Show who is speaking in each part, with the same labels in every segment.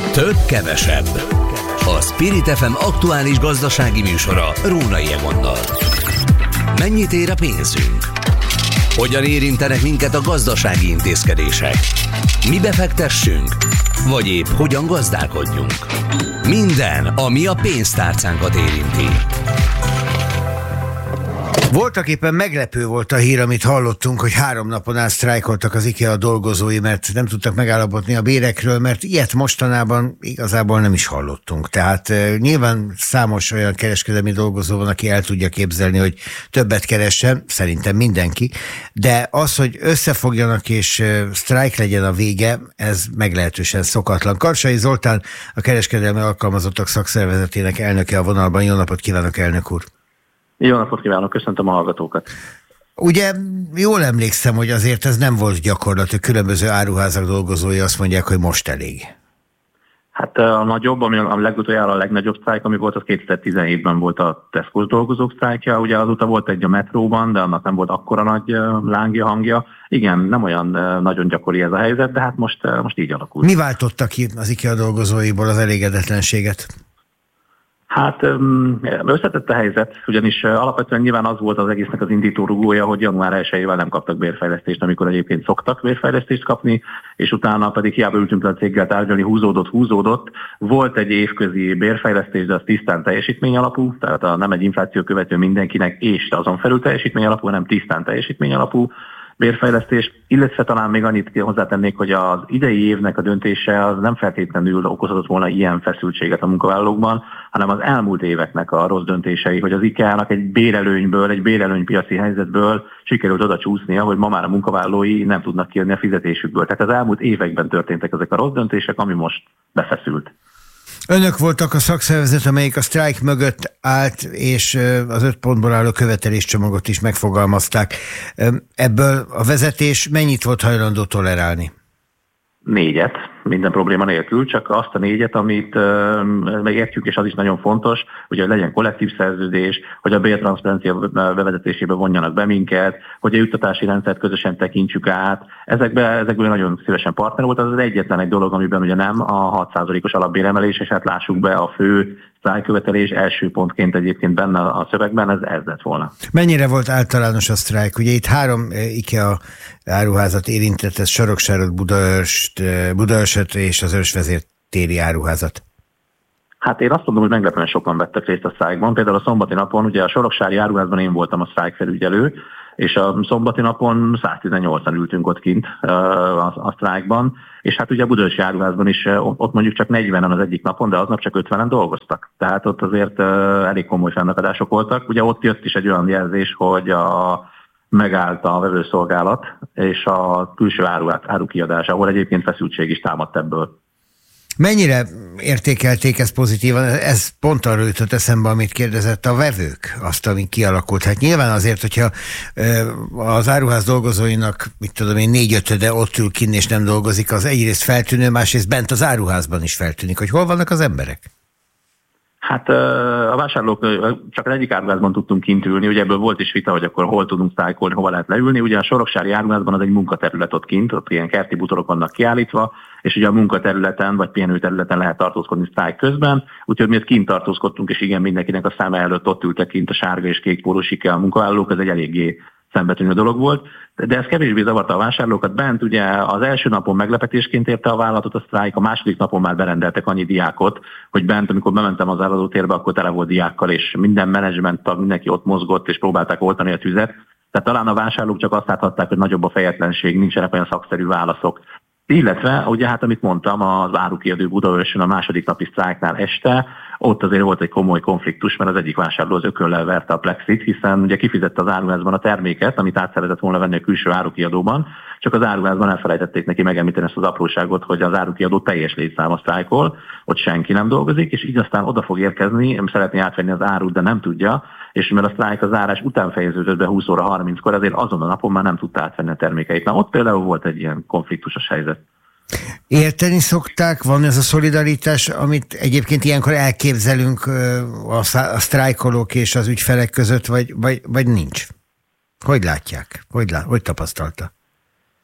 Speaker 1: Több kevesebb. A Spirit FM aktuális gazdasági műsora Rónai Egonnal. Mennyit ér a pénzünk? Hogyan érintenek minket a gazdasági intézkedések? Mibe fektessünk? Vagy épp hogyan gazdálkodjunk? Minden, ami a pénztárcánkat érinti.
Speaker 2: Voltaképpen meglepő volt a hír, amit hallottunk, hogy 3 napon át sztrájkoltak az IKEA dolgozói, mert nem tudtak megállapodni a bérekről, mert ilyet mostanában igazából nem is hallottunk. Tehát nyilván számos olyan kereskedelmi dolgozó van, aki el tudja képzelni, hogy többet keressen, szerintem mindenki, de az, hogy összefogjanak és sztrájk legyen a vége, ez meglehetősen szokatlan. Karsai Zoltán, a Kereskedelmi Alkalmazottak Szakszervezetének elnöke a vonalban. Jó napot kívánok, elnök úr!
Speaker 3: Jó napot kívánok, köszöntöm a hallgatókat.
Speaker 2: Ugye jól emlékszem, hogy azért ez nem volt gyakorlat, hogy különböző áruházak dolgozói azt mondják, hogy most elég.
Speaker 3: Hát a nagyobb, ami a legutoljára a legnagyobb sztrájk, ami volt, az 2017-ben volt a Tesco dolgozók sztrájkja, ugye azóta volt egy a metróban, de annak nem volt akkora nagy lángja, hangja. Igen, nem olyan nagyon gyakori ez a helyzet, de hát most így alakult.
Speaker 2: Mi váltotta ki az IKEA dolgozóiból az elégedetlenséget?
Speaker 3: Hát összetett a helyzet, ugyanis alapvetően nyilván az volt az egésznek az indítórugója, hogy január 1-ével nem kaptak bérfejlesztést, amikor egyébként szoktak bérfejlesztést kapni, és utána pedig hiába ültünk le a céggel tárgyalni, húzódott. Volt egy évközi bérfejlesztés, de az tisztán teljesítmény alapú, tehát nem egy infláció követő mindenkinek, és azon felül teljesítmény alapú, hanem tisztán teljesítmény alapú bérfejlesztés, illetve talán még annyit hozzátennék, hogy az idei évnek a döntése az nem feltétlenül okozhatott volna ilyen feszültséget a munkavállalókban, hanem az elmúlt éveknek a rossz döntései, hogy az IKEA-nak egy bérelőnypiaci helyzetből sikerült oda csúsznia, hogy ma már a munkavállalói nem tudnak kijönni a fizetésükből. Tehát az elmúlt években történtek ezek a rossz döntések, ami most befeszült.
Speaker 2: Önök voltak a szakszervezet, amelyik a sztrájk mögött állt, és az 5 pontból álló követeléscsomagot is megfogalmazták. Ebből a vezetés mennyit volt hajlandó tolerálni?
Speaker 3: 4, minden probléma nélkül, csak azt a 4, amit megértjük, és az is nagyon fontos, hogy legyen kollektív szerződés, hogy a bértranszparencia bevezetésébe vonjanak be minket, hogy a juttatási rendszert közösen tekintsük át. Ezekből nagyon szívesen partner volt. Az egyetlen egy dolog, amiben ugye nem a 6%-os alapbéremelés, és hát lássuk be, a fő sztrájkkövetelés első pontként egyébként benne a szövegben, ez lett volna.
Speaker 2: Mennyire volt általános a sztrájk? Ugye itt 3 IKEA áruházat érintett, ez Soroksárat, Budaörsöt és az Őrsvezértéri áruházat.
Speaker 3: Hát én azt mondom, hogy meglepően sokan vettek részt a sztrájkban. Például a szombati napon, ugye a Soroksári áruházban én voltam a sztrájkfelügyelő, és a szombati napon 118-an ültünk ott kint a sztrájkban, és hát ugye a Budaörsi áruházban is ott mondjuk csak 40-en az egyik napon, de aznap csak 50-en dolgoztak. Tehát ott azért elég komoly fennakadások voltak. Ugye ott jött is egy olyan jelzés, hogy megállt a vevőszolgálat és a külső árukiadás, ahol egyébként feszültség is támadt ebből. Mennyire
Speaker 2: értékelték ezt pozitívan? Ez pont arról jutott eszembe, amit kérdezett a vevők, azt, ami kialakult. Hát nyilván azért, hogyha az áruház dolgozóinak, 4/5 ott ül kinn és nem dolgozik, az egyrészt feltűnő, másrészt bent az áruházban is feltűnik, hogy hol vannak az emberek?
Speaker 3: Hát a vásárlók csak az egyik áruházban tudtunk kint ülni, ugye ebből volt is vita, hogy akkor hol tudunk sztrájkolni, hova lehet leülni. Ugye a Soroksári áruházban az egy munkaterület ott kint, ott ilyen kerti bútorok vannak kiállítva, és ugye a munkaterületen vagy pihenőterületen lehet tartózkodni sztrájk közben, úgyhogy mi ott kint tartózkodtunk, és igen, mindenkinek a száma előtt ott ültek kint a sárga és kék pólós IKEA munkavállalók, ez egy eléggé szembetűnő dolog volt, de ez kevésbé zavarta a vásárlókat. Bent ugye az első napon meglepetésként érte a vállalatot a sztrájk, a második napon már berendeltek annyi diákot, hogy bent, amikor bementem az eladótérbe, akkor tele volt diákkal, és minden menedzsment tag, mindenki ott mozgott, és próbálták oltani a tüzet. Tehát talán a vásárlók csak azt láthatták, hogy nagyobb a fejetlenség, nincsenek olyan szakszerű válaszok. Illetve, ugye hát amit mondtam, az árukiadó Budaörsön a második napi sztrájknál este, ott azért volt egy komoly konfliktus, mert az egyik vásárló az ököllel verte a plexit, hiszen ugye kifizette az áruházban a terméket, amit át szeretett volna venni a külső árukiadóban, csak az áruházban elfelejtették neki megemlíteni ezt az apróságot, hogy az árukiadó teljes létszáma sztrájkol, ott senki nem dolgozik, és így aztán oda fog érkezni, szeretné átvenni az árut, de nem tudja, és mert a sztrájk az zárás után fejeződött be 20:30-kor, azért azon a napon már nem tudta átvenni a termékeit. Na ott például volt egy ilyen konfliktusos helyzet.
Speaker 2: Érteni szokták, van ez a szolidaritás, amit egyébként ilyenkor elképzelünk a sztrájkolók és az ügyfelek között, vagy nincs? Hogy látják? Hogy tapasztalta?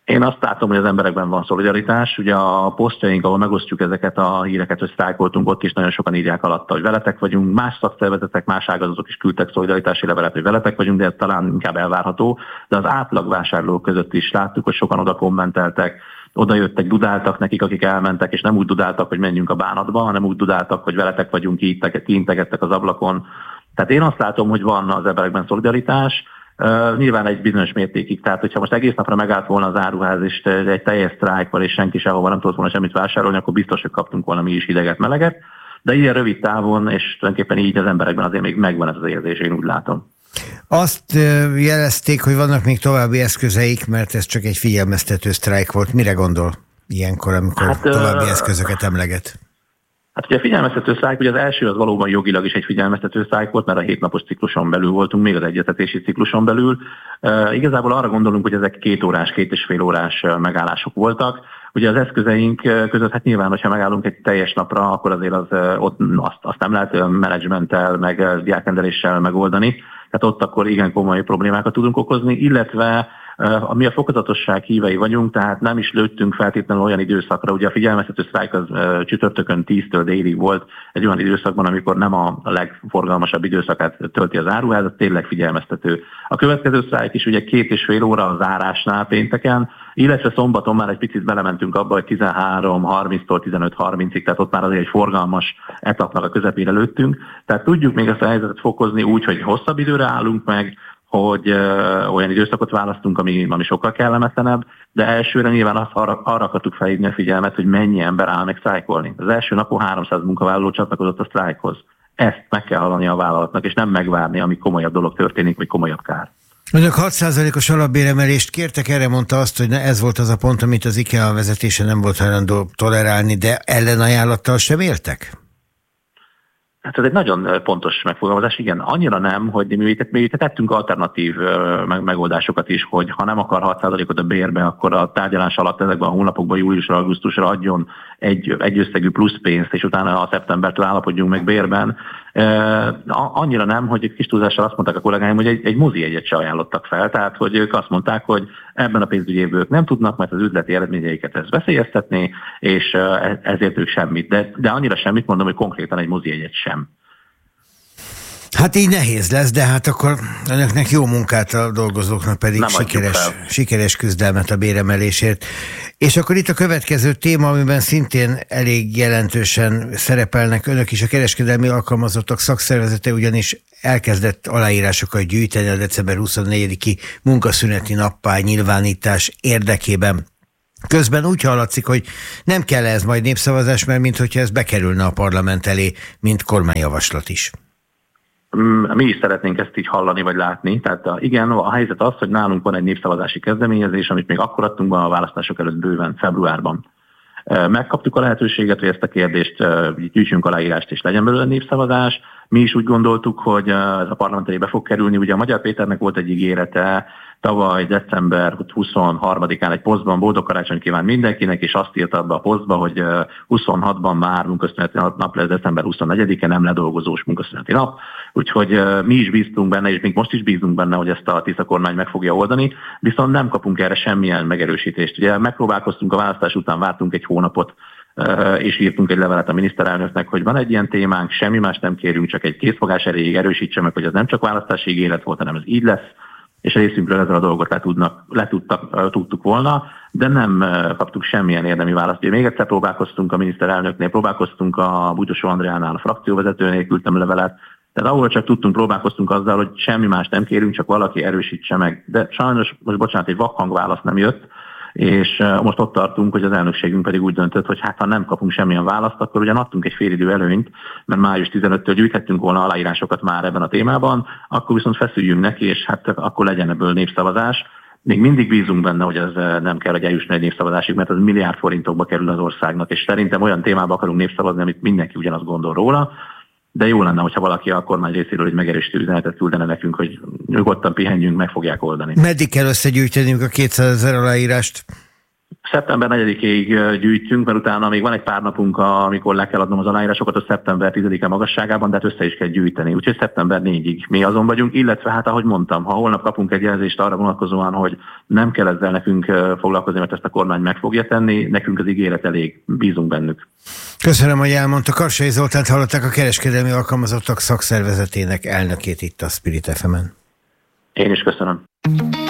Speaker 3: Én azt látom, hogy az emberekben van szolidaritás. Ugye a posztjaink, ahol megosztjuk ezeket a híreket, hogy sztrájkoltunk, ott is nagyon sokan írják alatta, hogy veletek vagyunk. Más szakszervezetek, más ágazatok is küldtek szolidaritási levelet, hogy veletek vagyunk, de ez talán inkább elvárható. De az átlag vásárlók között is láttuk, hogy sokan oda kommenteltek, oda jöttek, dudáltak nekik, akik elmentek, és nem úgy dudáltak, hogy menjünk a bánatba, hanem úgy dudáltak, hogy veletek vagyunk, kiintegettek az ablakon. Tehát én azt látom, hogy van az emberekben szolidaritás. Nyilván egy bizonyos mértékig, tehát hogyha most egész napra megállt volna az áruház, és egy teljes sztrájkval, és senki sehova nem tudott volna semmit vásárolni, akkor biztos, hogy kaptunk volna mi is hideget, meleget. De ilyen rövid távon, és tulajdonképpen így az emberekben azért még megvan ez az érzés, én úgy látom.
Speaker 2: Azt jelezték, hogy vannak még további eszközeik, mert ez csak egy figyelmeztető sztrájk volt. Mire gondol ilyenkor, amikor további eszközöket emleget?
Speaker 3: Hát ugye a figyelmeztető sztrájk, ugye az első az valóban jogilag is egy figyelmeztető sztrájk volt, mert a 7 napos cikluson belül voltunk, még az egyeztetési cikluson belül. Igazából arra gondolunk, hogy ezek 2 órás, 2,5 órás megállások voltak. Ugye az eszközeink között, hát nyilván, hogyha megállunk egy teljes napra, akkor azért azt nem lehet menedzsmenttel, meg diákrendeléssel megoldani. Tehát ott akkor igen komoly problémákat tudunk okozni, illetve mi a fokozatosság hívei vagyunk, tehát nem is lőttünk feltétlenül olyan időszakra. Ugye a figyelmeztető sztrájk az csütörtökön 10-től délig volt egy olyan időszakban, amikor nem a legforgalmasabb időszakát tölti az áruház, ez tényleg figyelmeztető. A következő sztrájk is ugye 2,5 óra a zárásnál pénteken, illetve szombaton már egy picit belementünk abba, hogy 13:30-tól 15:30-ig, tehát ott már azért egy forgalmas etapnak a közepére lőttünk. Tehát tudjuk még ezt a helyzetet fokozni úgy, hogy hosszabb időre állunk meg, hogy olyan időszakot választunk, ami sokkal kellemetlenebb, de elsőre nyilván arra akartuk felhívni a figyelmet, hogy mennyi ember áll meg sztrájkolni. Az első napon 300 munkavállaló csatlakozott a sztrájkhoz. Ezt meg kell hallani a vállalatnak, és nem megvárni, amíg komolyabb dolog történik, vagy komolyabb kár.
Speaker 2: Önök 6%-os alapbéremelést kértek, erre mondta azt, hogy ez volt az a pont, amit az IKEA vezetése nem volt hajlandó tolerálni, de ellenajánlattal sem éltek?
Speaker 3: Hát ez egy nagyon pontos megfogalmazás, igen. Annyira nem, hogy mi tettünk alternatív megoldásokat is, hogy ha nem akar 6%-ot a bérbe, akkor a tárgyalás alatt ezekben a hónapokban, júliusra-augusztusra adjon egy összegű plusz pénzt, és utána a szeptembertől állapodjunk meg bérben. Annyira nem, hogy egy kis túlzással azt mondták a kollégáim, hogy egy mozi jegyet se ajánlottak fel, tehát hogy ők azt mondták, hogy ebben a pénzügyi évben ők nem tudnak, mert az üzleti eredményeiket ez veszélyeztetné, és ezért ők semmit. De annyira semmit mondom, hogy konkrétan egy mozi jegyet sem.
Speaker 2: Hát így nehéz lesz, de hát akkor önöknek jó munkát, a dolgozóknak pedig sikeres küzdelmet a béremelésért. És akkor itt a következő téma, amiben szintén elég jelentősen szerepelnek önök is, a kereskedelmi alkalmazottak szakszervezete, ugyanis elkezdett aláírásokat gyűjteni a december 24-i munkaszüneti nappá nyilvánítás érdekében. Közben úgy hallatszik, hogy nem kell ez majd népszavazás, mert minthogyha ez bekerülne a parlament elé, mint kormányjavaslat is.
Speaker 3: Mi is szeretnénk ezt így hallani vagy látni. Tehát igen, a helyzet az, hogy nálunk van egy népszavazási kezdeményezés, amit még akkor adtunk be a választások előtt bőven februárban. Megkaptuk a lehetőséget, hogy ezt a kérdést gyűjtsünk aláírást és legyen belőle népszavazás. Mi is úgy gondoltuk, hogy ez a parlament elé be fog kerülni. Ugye a Magyar Péternek volt egy ígérete tavaly december 23-án egy posztban, boldog karácsony kíván mindenkinek, és azt írta abba a posztba, hogy 26-ban már munkaszüneti nap lesz, december 24-e nem ledolgozós munkaszüneti nap. Úgyhogy mi is bíztunk benne, és még most is bízunk benne, hogy ezt a Tisza kormány meg fogja oldani, viszont nem kapunk erre semmilyen megerősítést. Ugye megpróbálkoztunk a választás után, vártunk egy hónapot, és írtunk egy levelet a miniszterelnöknek, hogy van egy ilyen témánk, semmi más nem kérünk, csak egy készfogás erejéig erősítse meg, hogy ez nem csak választási ígéret volt, hanem ez így lesz, és részünkről ezzel a dolgot tudtuk volna, de nem kaptuk semmilyen érdemi választ. Még egyszer próbálkoztunk a miniszterelnöknél, próbálkoztunk a Bújdosó Andreánál, a frakcióvezetőnél, küldtem levelet, tehát ahol csak tudtunk, próbálkoztunk azzal, hogy semmi más nem kérünk, csak valaki erősítse meg. De sajnos, most bocsánat, egy vakhangválasz nem jött, és most ott tartunk, hogy az elnökségünk pedig úgy döntött, hogy hát ha nem kapunk semmilyen választ, akkor ugyan adtunk egy félidő előnyt, mert május 15-től gyűjthettünk volna aláírásokat már ebben a témában, akkor viszont feszüljünk neki, és hát akkor legyen ebből népszavazás. Még mindig bízunk benne, hogy ez nem kell, hogy eljusson egy népszavazásig, mert az milliárd forintokba kerül az országnak, és szerintem olyan témába akarunk népszavazni, amit mindenki ugyanazt gondol róla, de jó lenne, hogyha valaki a kormány részéről egy megerősítő üzenetet küldene nekünk, hogy nyugodtan pihenjünk, meg fogják oldani.
Speaker 2: Meddig kell összegyűjtenünk a 200 000 aláírást?
Speaker 3: Szeptember 4-ig gyűjtünk, mert utána még van egy pár napunk, amikor le kell adnom az aláírásokat, a szeptember 10-e magasságában, de hát össze is kell gyűjteni. Úgyhogy szeptember 4-ig mi azon vagyunk, illetve hát ahogy mondtam, ha holnap kapunk egy jelzést arra vonatkozóan, hogy nem kell ezzel nekünk foglalkozni, mert ezt a kormány meg fogja tenni, nekünk az ígéret elég, bízunk bennük.
Speaker 2: Köszönöm, hogy elmondta. Karsai Zoltánt hallották, a Kereskedelmi Alkalmazottak Szakszervezetének elnökét itt a Spirit FM-en.
Speaker 3: Én is köszönöm.